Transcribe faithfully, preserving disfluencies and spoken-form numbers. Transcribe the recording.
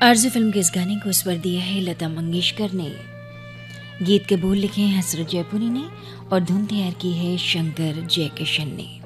आरज़ू film के इस गाने को स्वर दिया है लता मंगेशकर ने। गीत के बोल लिखे हैं हसरत जयपुरी ने और धुन तैयार की है शंकर जयकिशन ने।